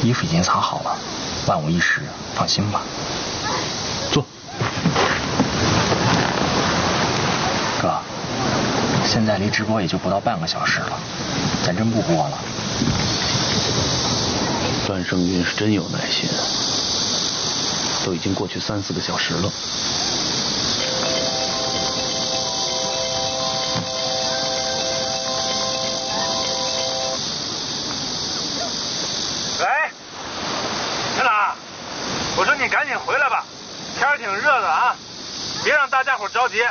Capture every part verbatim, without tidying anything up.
衣服已经擦好了，万无一失，放心吧。 坐。 哥，现在离直播也就不到半个小时了，咱真不播了。 段胜运是真有耐心，都已经过去三四个小时了。 喂，陈朗，我说你赶紧回来吧，天儿挺热的啊，别让大家伙着急。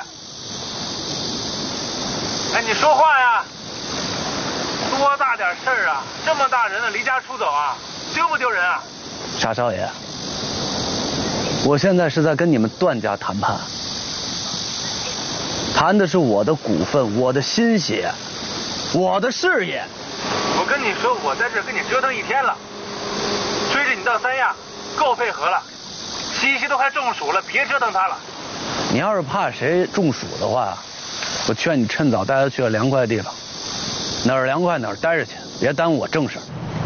哎，你说话呀，多大点事儿啊，这么大人了，离家出走啊，丢不丢人啊？ 沙少爷，我现在是在跟你们段家谈判，谈的是我的股份、我的心血、我的事业。 我跟你说，我在这跟你折腾一天了，追着你到三亚，够配合了。西西都快中暑了，别折腾他了。 你要是怕谁中暑的话，我劝你趁早带他去个凉快地方，哪儿凉快哪儿待着去，别耽误我正事。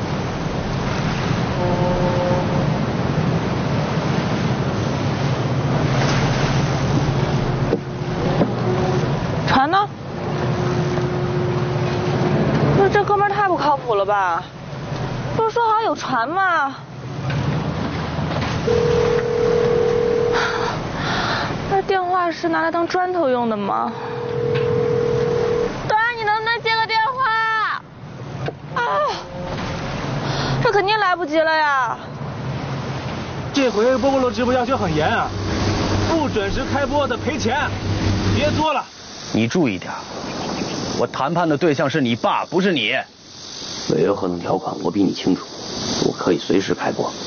船呢？不是这哥们儿太不靠谱了吧？不是说好有船吗？那电话是拿来当砖头用的吗？端，你能不能接个电话？啊，这肯定来不及了呀！ 这回波波罗直播要求很严啊，不准时开播的赔钱，别作了。 你注意点，我谈判的对象是你爸，不是你。 违约合同条款我比你清楚，我可以随时开播。